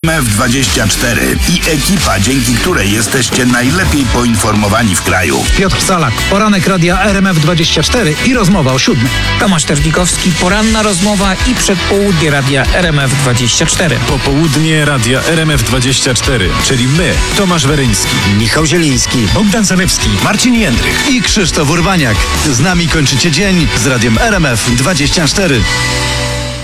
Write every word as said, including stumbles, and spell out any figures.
M F dwadzieścia cztery i ekipa, dzięki której jesteście najlepiej poinformowani w kraju. Piotr Salak, poranek radia R M F dwadzieścia cztery i rozmowa o siódmej. Tomasz Terlikowski, poranna rozmowa i przedpołudnie radia R M F dwadzieścia cztery. Popołudnie radia R M F dwadzieścia cztery, czyli my, Tomasz Weryński, Michał Zieliński, Bogdan Zalewski, Marcin Jędrych. i Krzysztof Urbaniak. Z nami kończycie dzień z radiem R M F dwadzieścia cztery.